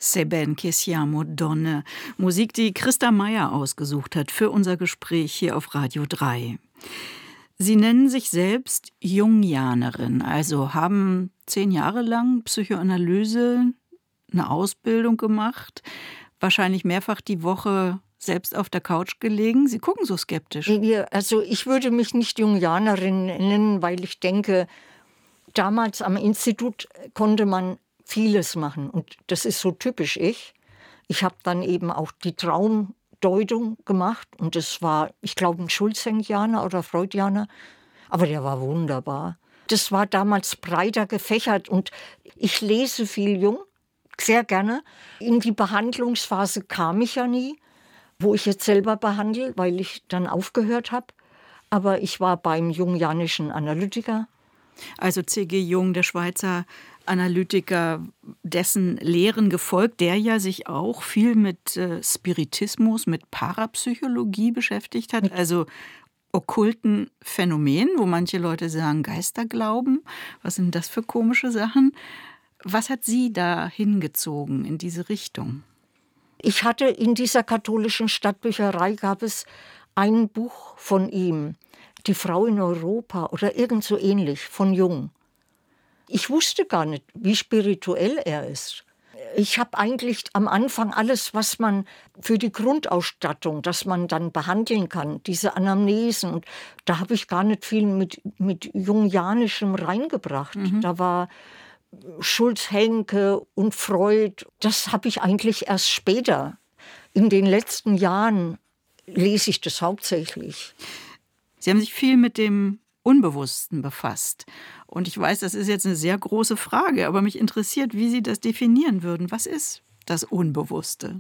Se ben che siamo donne. Musik, die Christa Meier ausgesucht hat für unser Gespräch hier auf Radio 3. Sie nennen sich selbst Jungianerin, also haben 10 Jahre lang Psychoanalyse, eine Ausbildung gemacht, wahrscheinlich mehrfach die Woche selbst auf der Couch gelegen. Sie gucken so skeptisch. Also ich würde mich nicht Jungianerin nennen, weil ich denke, damals am Institut konnte man vieles machen. Und das ist so typisch ich. Ich habe dann eben auch die Traumdeutung gemacht. Und das war, ich glaube, ein Schulzengianer oder Freudianer. Aber der war wunderbar. Das war damals breiter gefächert. Und ich lese viel Jung, sehr gerne. In die Behandlungsphase kam ich ja nie, wo ich jetzt selber behandle, weil ich dann aufgehört habe. Aber ich war beim jungianischen Analytiker. Also C.G. Jung, der Schweizer Analytiker, dessen Lehren gefolgt, der ja sich auch viel mit Spiritismus, mit Parapsychologie beschäftigt hat, also okkulten Phänomenen, wo manche Leute sagen Geisterglauben. Was sind das für komische Sachen? Was hat Sie da hingezogen in diese Richtung? Ich hatte in dieser katholischen Stadtbücherei gab es ein Buch von ihm, Die Frau in Europa oder irgend so ähnlich, von Jung. Ich wusste gar nicht, wie spirituell er ist. Ich habe eigentlich am Anfang alles, was man für die Grundausstattung, dass man dann behandeln kann, diese Anamnesen, und da habe ich gar nicht viel mit Jungianischem reingebracht. Da war Schulz-Henke und Freud, das habe ich eigentlich erst später. In den letzten Jahren lese ich das hauptsächlich. Sie haben sich viel mit dem Unbewussten befasst. Und ich weiß, das ist jetzt eine sehr große Frage, aber mich interessiert, wie Sie das definieren würden. Was ist das Unbewusste?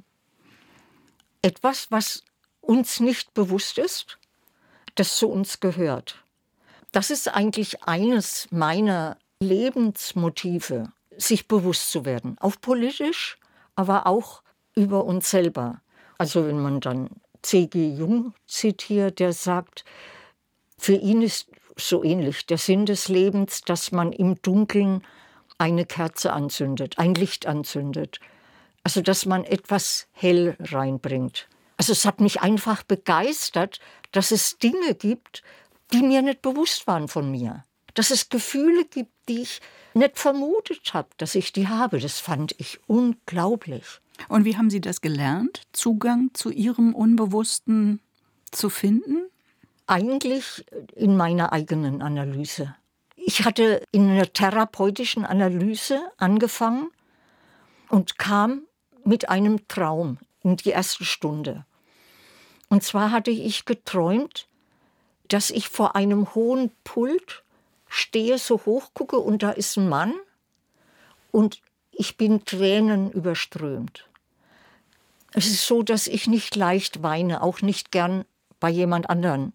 Etwas, was uns nicht bewusst ist, das zu uns gehört. Das ist eigentlich eines meiner Lebensmotive, sich bewusst zu werden. Auch politisch, aber auch über uns selber. Also wenn man dann C.G. Jung zitiert, der sagt, für ihn ist so ähnlich der Sinn des Lebens, dass man im Dunkeln eine Kerze anzündet, ein Licht anzündet. Also dass man etwas hell reinbringt. Also es hat mich einfach begeistert, dass es Dinge gibt, die mir nicht bewusst waren von mir. Dass es Gefühle gibt, die ich nicht vermutet habe, dass ich die habe. Das fand ich unglaublich. Und wie haben Sie das gelernt, Zugang zu Ihrem Unbewussten zu finden? Eigentlich in meiner eigenen Analyse. Ich hatte in einer therapeutischen Analyse angefangen und kam mit einem Traum in die erste Stunde. Und zwar hatte ich geträumt, dass ich vor einem hohen Pult stehe, so hoch gucke und da ist ein Mann und ich bin tränenüberströmt. Es ist so, dass ich nicht leicht weine, auch nicht gern bei jemand anderen.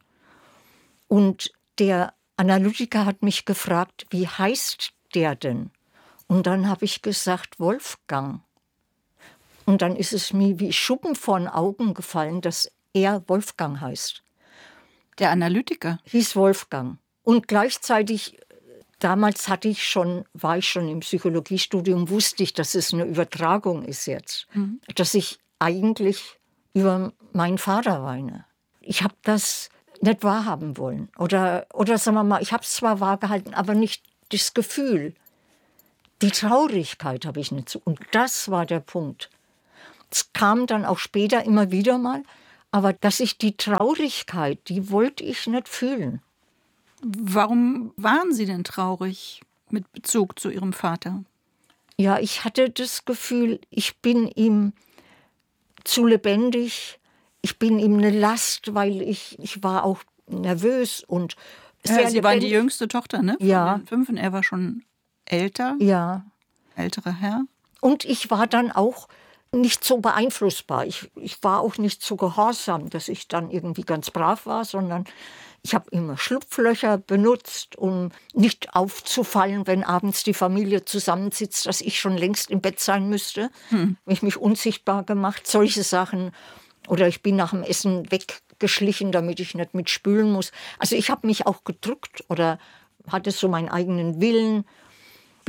Und der Analytiker hat mich gefragt, wie heißt der denn? Und dann habe ich gesagt, Wolfgang. Und dann ist es mir wie Schuppen vor den Augen gefallen, dass er Wolfgang heißt. Der Analytiker? Hieß Wolfgang. Und gleichzeitig, damals war ich schon im Psychologiestudium, wusste ich, dass es eine Übertragung ist jetzt. Dass ich eigentlich über meinen Vater weine. Ich habe das nicht wahrhaben wollen. Oder sagen wir mal, ich habe es zwar wahrgehalten, aber nicht das Gefühl. Die Traurigkeit habe ich nicht so. Und das war der Punkt. Es kam dann auch später immer wieder mal, aber dass ich die Traurigkeit, die wollte ich nicht fühlen. Warum waren Sie denn traurig mit Bezug zu Ihrem Vater? Ja, ich hatte das Gefühl, ich bin ihm zu lebendig. Ich bin ihm eine Last, weil ich war auch nervös und sehr Sie waren die jüngste Tochter, ne? Von ja. den 5 und er war schon älter. Ja. Älterer Herr. Und ich war dann auch nicht so beeinflussbar. Ich war auch nicht so gehorsam, dass ich dann irgendwie ganz brav war, sondern ich habe immer Schlupflöcher benutzt, um nicht aufzufallen, wenn abends die Familie zusammensitzt, dass ich schon längst im Bett sein müsste. Ich mich unsichtbar gemacht, solche Sachen. Oder ich bin nach dem Essen weggeschlichen, damit ich nicht mitspülen muss. Also ich habe mich auch gedrückt oder hatte so meinen eigenen Willen.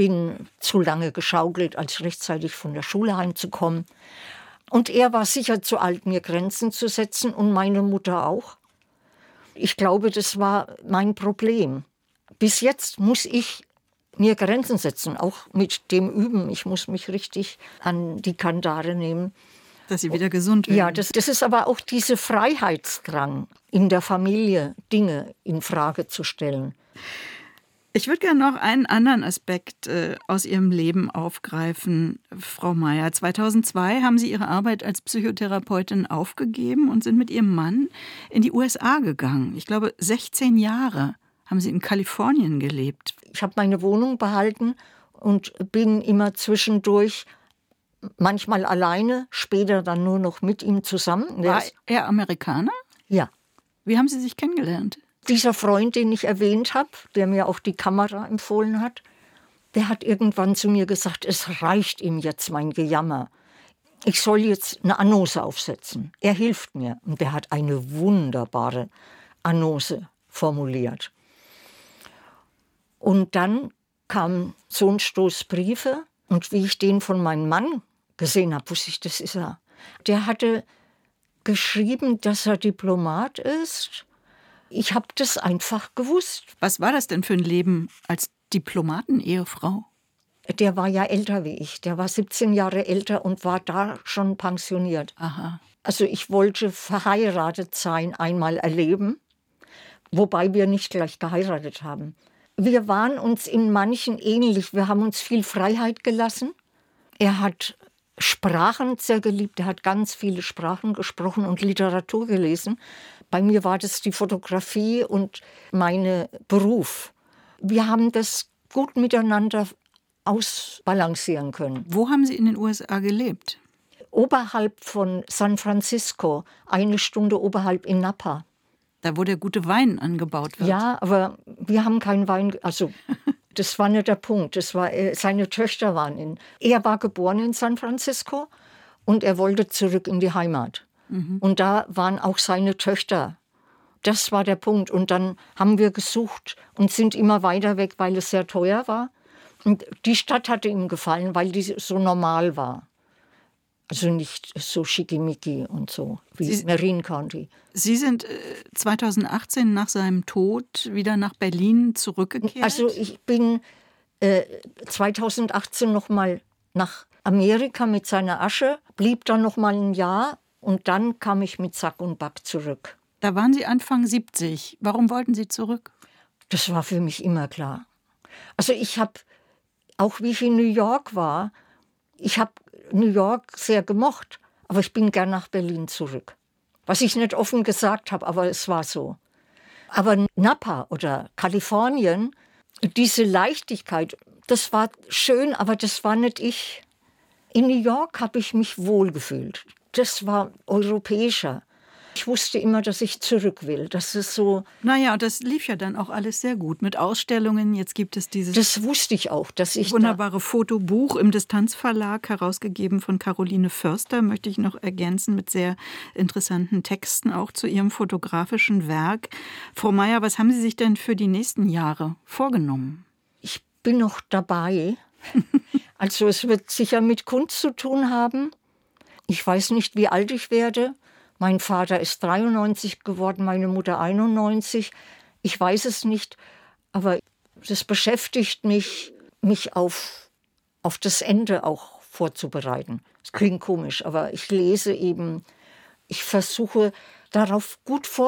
bin zu lange geschaukelt, als rechtzeitig von der Schule heimzukommen. Und er war sicher zu alt, mir Grenzen zu setzen und meine Mutter auch. Ich glaube, das war mein Problem. Bis jetzt muss ich mir Grenzen setzen, auch mit dem Üben. Ich muss mich richtig an die Kandare nehmen. Dass Sie wieder gesund werden. Ja, das ist aber auch dieser Freiheitsdrang in der Familie, Dinge in Frage zu stellen. Ich würde gerne noch einen anderen Aspekt aus Ihrem Leben aufgreifen, Frau Meyer. 2002 haben Sie Ihre Arbeit als Psychotherapeutin aufgegeben und sind mit Ihrem Mann in die USA gegangen. Ich glaube, 16 Jahre haben Sie in Kalifornien gelebt. Ich habe meine Wohnung behalten und bin immer zwischendurch, manchmal alleine, später dann nur noch mit ihm zusammen. War er Amerikaner? Ja. Wie haben Sie sich kennengelernt? Dieser Freund, den ich erwähnt habe, der mir auch die Kamera empfohlen hat, der hat irgendwann zu mir gesagt, es reicht ihm jetzt mein Gejammer. Ich soll jetzt eine Annonce aufsetzen. Er hilft mir. Und der hat eine wunderbare Annonce formuliert. Und dann kam so ein Stoß Briefe. Und wie ich den von meinem Mann gesehen habe, wusste ich, das ist er. Der hatte geschrieben, dass er Diplomat ist. Ich habe das einfach gewusst. Was war das denn für ein Leben als Diplomaten-Ehefrau? Der war ja älter wie ich. Der war 17 Jahre älter und war da schon pensioniert. Aha. Also ich wollte verheiratet sein, einmal erleben, wobei wir nicht gleich geheiratet haben. Wir waren uns in manchen ähnlich. Wir haben uns viel Freiheit gelassen. Er hat Sprachen sehr geliebt. Er hat ganz viele Sprachen gesprochen und Literatur gelesen. Bei mir war das die Fotografie und mein Beruf. Wir haben das gut miteinander ausbalancieren können. Wo haben Sie in den USA gelebt? Oberhalb von San Francisco, 1 Stunde oberhalb in Napa. Da, wo der gute Wein angebaut wird. Ja, aber wir haben keinen Wein, also das war nicht der Punkt. Das war, seine Töchter waren er war geboren in San Francisco und er wollte zurück in die Heimat. Und da waren auch seine Töchter. Das war der Punkt. Und dann haben wir gesucht und sind immer weiter weg, weil es sehr teuer war. Und die Stadt hatte ihm gefallen, weil die so normal war. Also nicht so schickimicki und so wie Marin County. Sie sind 2018 nach seinem Tod wieder nach Berlin zurückgekehrt? Also ich bin 2018 noch mal nach Amerika mit seiner Asche, blieb dann noch mal ein Jahr und dann kam ich mit Sack und Back zurück. Da waren Sie Anfang 70. Warum wollten Sie zurück? Das war für mich immer klar. Also ich habe, auch wie ich in New York war, ich habe New York sehr gemocht, aber ich bin gern nach Berlin zurück. Was ich nicht offen gesagt habe, aber es war so. Aber Napa oder Kalifornien, diese Leichtigkeit, das war schön, aber das war nicht ich. In New York habe ich mich wohlgefühlt. Das war europäischer. Ich wusste immer, dass ich zurück will. Das ist so. Naja, und das lief ja dann auch alles sehr gut mit Ausstellungen. Jetzt gibt es dieses. Das wusste ich auch, dass ich wunderbare Fotobuch im Distanzverlag, herausgegeben von Caroline Förster, möchte ich noch ergänzen, mit sehr interessanten Texten auch zu Ihrem fotografischen Werk. Frau Meyer, was haben Sie sich denn für die nächsten Jahre vorgenommen? Ich bin noch dabei. Also es wird sicher mit Kunst zu tun haben. Ich weiß nicht, wie alt ich werde. Mein Vater ist 93 geworden, meine Mutter 91. Ich weiß es nicht, aber das beschäftigt mich auf das Ende auch vorzubereiten. Es klingt komisch, aber ich lese eben, ich versuche darauf gut vorzubereiten.